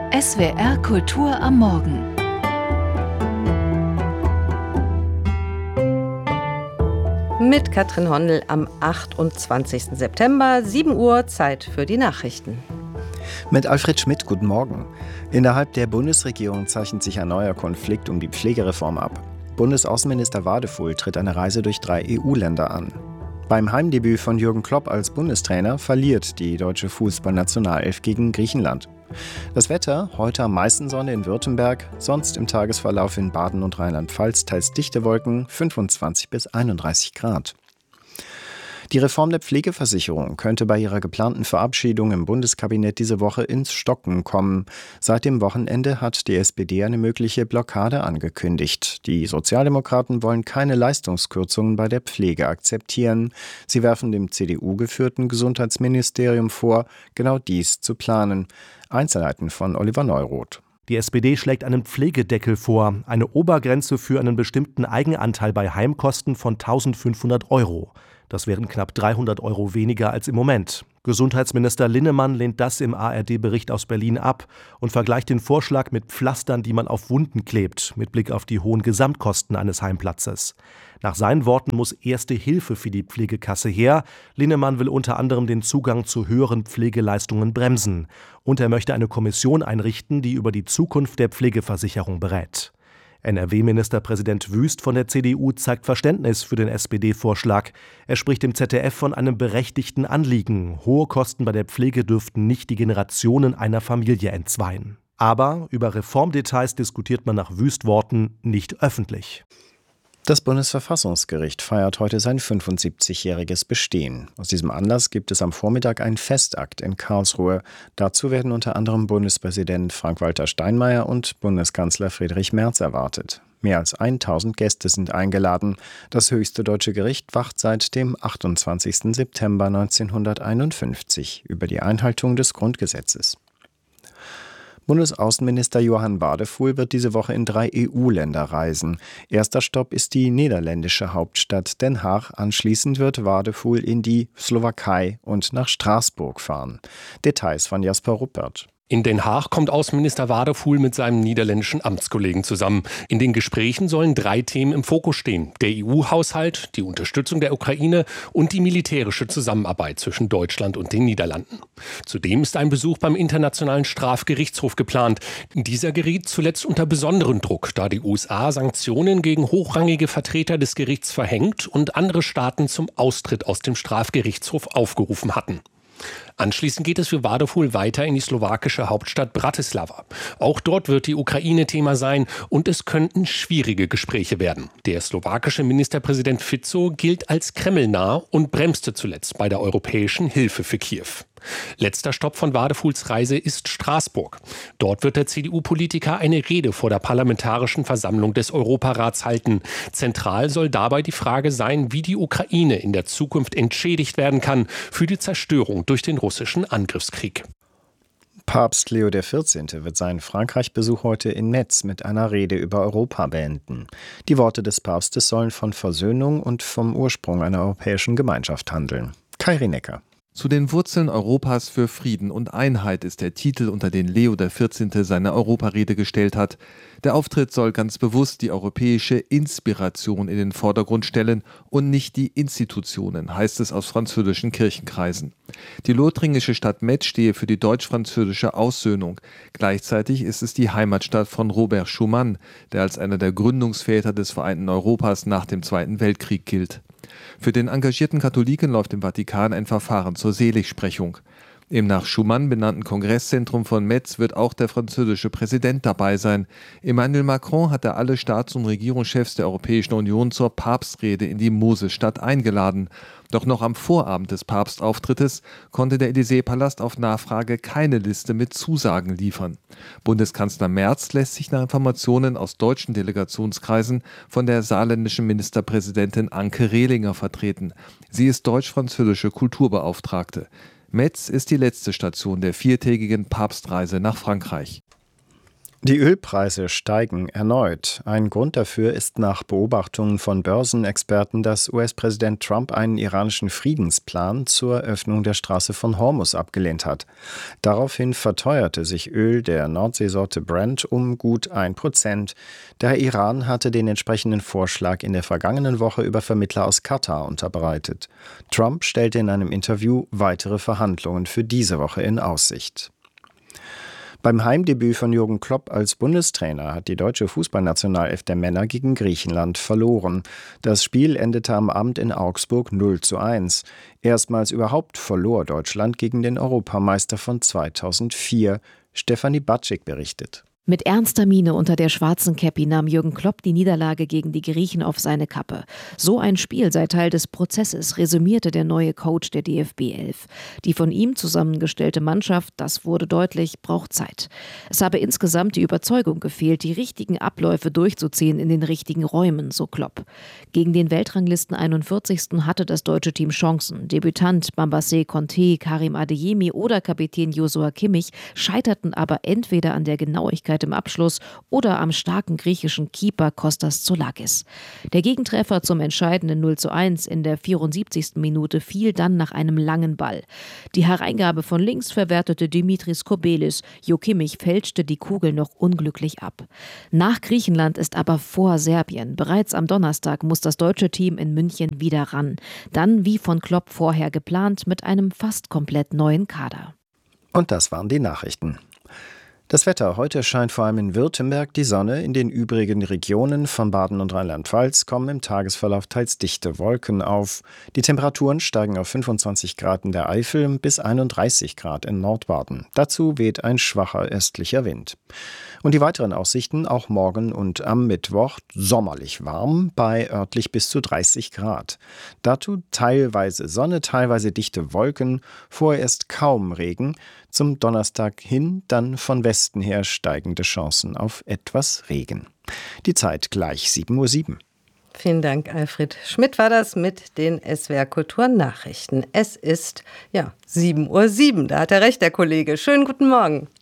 SWR Kultur am Morgen. Mit Katrin Hondel am 28. September, 7 Uhr, Zeit für die Nachrichten. Mit Alfred Schmidt, guten Morgen. Innerhalb der Bundesregierung zeichnet sich ein neuer Konflikt um die Pflegereform ab. Bundesaußenminister Wadefuhl tritt eine Reise durch 3 EU-Länder an. Beim Heimdebüt von Jürgen Klopp als Bundestrainer verliert die deutsche Fußballnationalelf gegen Griechenland. Das Wetter, heute am meisten Sonne in Württemberg, sonst im Tagesverlauf in Baden und Rheinland-Pfalz teils dichte Wolken, 25 bis 31 Grad. Die Reform der Pflegeversicherung könnte bei ihrer geplanten Verabschiedung im Bundeskabinett diese Woche ins Stocken kommen. Seit dem Wochenende hat die SPD eine mögliche Blockade angekündigt. Die Sozialdemokraten wollen keine Leistungskürzungen bei der Pflege akzeptieren. Sie werfen dem CDU-geführten Gesundheitsministerium vor, genau dies zu planen. Einzelheiten von Oliver Neuroth. Die SPD schlägt einen Pflegedeckel vor, eine Obergrenze für einen bestimmten Eigenanteil bei Heimkosten von 1.500 €. Das wären knapp 300 € weniger als im Moment. Gesundheitsminister Linnemann lehnt das im ARD-Bericht aus Berlin ab und vergleicht den Vorschlag mit Pflastern, die man auf Wunden klebt, mit Blick auf die hohen Gesamtkosten eines Heimplatzes. Nach seinen Worten muss erste Hilfe für die Pflegekasse her. Linnemann will unter anderem den Zugang zu höheren Pflegeleistungen bremsen. Und er möchte eine Kommission einrichten, die über die Zukunft der Pflegeversicherung berät. NRW-Ministerpräsident Wüst von der CDU zeigt Verständnis für den SPD-Vorschlag. Er spricht im ZDF von einem berechtigten Anliegen. Hohe Kosten bei der Pflege dürften nicht die Generationen einer Familie entzweien. Aber über Reformdetails diskutiert man nach Wüst-Worten nicht öffentlich. Das Bundesverfassungsgericht feiert heute sein 75-jähriges Bestehen. Aus diesem Anlass gibt es am Vormittag einen Festakt in Karlsruhe. Dazu werden unter anderem Bundespräsident Frank-Walter Steinmeier und Bundeskanzler Friedrich Merz erwartet. Mehr als 1000 Gäste sind eingeladen. Das höchste deutsche Gericht wacht seit dem 28. September 1951 über die Einhaltung des Grundgesetzes. Bundesaußenminister Johann Wadefuhl wird diese Woche in 3 EU-Länder reisen. Erster Stopp ist die niederländische Hauptstadt Den Haag. Anschließend wird Wadefuhl in die Slowakei und nach Straßburg fahren. Details von Jasper Ruppert. In Den Haag kommt Außenminister Wadefuhl mit seinem niederländischen Amtskollegen zusammen. In den Gesprächen sollen 3 Themen im Fokus stehen: der EU-Haushalt, die Unterstützung der Ukraine und die militärische Zusammenarbeit zwischen Deutschland und den Niederlanden. Zudem ist ein Besuch beim Internationalen Strafgerichtshof geplant. Dieser geriet zuletzt unter besonderen Druck, da die USA Sanktionen gegen hochrangige Vertreter des Gerichts verhängt und andere Staaten zum Austritt aus dem Strafgerichtshof aufgerufen hatten. Anschließend geht es für Wadefuhl weiter in die slowakische Hauptstadt Bratislava. Auch dort wird die Ukraine Thema sein und es könnten schwierige Gespräche werden. Der slowakische Ministerpräsident Fico gilt als kremlnah und bremste zuletzt bei der europäischen Hilfe für Kiew. Letzter Stopp von Wadefuhls Reise ist Straßburg. Dort wird der CDU-Politiker eine Rede vor der Parlamentarischen Versammlung des Europarats halten. Zentral soll dabei die Frage sein, wie die Ukraine in der Zukunft entschädigt werden kann für die Zerstörung durch den russischen Angriffskrieg. Papst Leo XIV. Wird seinen Frankreich-Besuch heute in Metz mit einer Rede über Europa beenden. Die Worte des Papstes sollen von Versöhnung und vom Ursprung einer europäischen Gemeinschaft handeln. Kai Rinecker. Zu den Wurzeln Europas für Frieden und Einheit ist der Titel, unter den Leo XIV. Seine Europarede gestellt hat. Der Auftritt soll ganz bewusst die europäische Inspiration in den Vordergrund stellen und nicht die Institutionen, heißt es aus französischen Kirchenkreisen. Die lothringische Stadt Metz stehe für die deutsch-französische Aussöhnung. Gleichzeitig ist es die Heimatstadt von Robert Schuman, der als einer der Gründungsväter des vereinten Europas nach dem Zweiten Weltkrieg gilt. Für den engagierten Katholiken läuft im Vatikan ein Verfahren zur Seligsprechung. Im nach Schuman benannten Kongresszentrum von Metz wird auch der französische Präsident dabei sein. Emmanuel Macron hatte alle Staats- und Regierungschefs der Europäischen Union zur Papstrede in die Mosesstadt eingeladen. Doch noch am Vorabend des Papstauftrittes konnte der Élysée-Palast auf Nachfrage keine Liste mit Zusagen liefern. Bundeskanzler Merz lässt sich nach Informationen aus deutschen Delegationskreisen von der saarländischen Ministerpräsidentin Anke Rehlinger vertreten. Sie ist deutsch-französische Kulturbeauftragte. Metz ist die letzte Station der 4-tägigen Papstreise nach Frankreich. Die Ölpreise steigen erneut. Ein Grund dafür ist nach Beobachtungen von Börsenexperten, dass US-Präsident Trump einen iranischen Friedensplan zur Öffnung der Straße von Hormuz abgelehnt hat. Daraufhin verteuerte sich Öl der Nordseesorte Brent um gut 1%. Der Iran hatte den entsprechenden Vorschlag in der vergangenen Woche über Vermittler aus Katar unterbreitet. Trump stellte in einem Interview weitere Verhandlungen für diese Woche in Aussicht. Beim Heimdebüt von Jürgen Klopp als Bundestrainer hat die deutsche Fußballnationalelf der Männer gegen Griechenland verloren. Das Spiel endete am Abend in Augsburg 0:1. Erstmals überhaupt verlor Deutschland gegen den Europameister von 2004. Stefanie Batschik berichtet. Mit ernster Miene unter der schwarzen Käppi nahm Jürgen Klopp die Niederlage gegen die Griechen auf seine Kappe. So ein Spiel sei Teil des Prozesses, resümierte der neue Coach der DFB 11. Die von ihm zusammengestellte Mannschaft, das wurde deutlich, braucht Zeit. Es habe insgesamt die Überzeugung gefehlt, die richtigen Abläufe durchzuziehen in den richtigen Räumen, so Klopp. Gegen den Weltranglisten 41. hatte das deutsche Team Chancen. Debütant Mbappé, Conte, Karim Adeyemi oder Kapitän Joshua Kimmich scheiterten aber entweder an der Genauigkeit im Abschluss oder am starken griechischen Keeper Kostas Tsoulakis. Der Gegenttreffer zum entscheidenden 0:1 in der 74. Minute fiel dann nach einem langen Ball. Die Hereingabe von links verwertete Dimitris Kobelis. Jo Kimmich fälschte die Kugel noch unglücklich ab. Nach Griechenland ist aber vor Serbien. Bereits am Donnerstag muss das deutsche Team in München wieder ran. Dann, wie von Klopp vorher geplant, mit einem fast komplett neuen Kader. Und das waren die Nachrichten. Das Wetter. Heute scheint vor allem in Württemberg die Sonne. In den übrigen Regionen von Baden und Rheinland-Pfalz kommen im Tagesverlauf teils dichte Wolken auf. Die Temperaturen steigen auf 25 Grad in der Eifel bis 31 Grad in Nordbaden. Dazu weht ein schwacher östlicher Wind. Und die weiteren Aussichten auch morgen und am Mittwoch sommerlich warm bei örtlich bis zu 30 Grad. Dazu teilweise Sonne, teilweise dichte Wolken, vorerst kaum Regen. Zum Donnerstag hin dann von Westen her steigende Chancen auf etwas Regen. Die Zeit gleich 7:07 Uhr. Vielen Dank, Alfred Schmidt war das mit den SWR Kultur-Nachrichten. Es ist 7:07 Uhr. Da hat er recht, der Kollege. Schönen guten Morgen.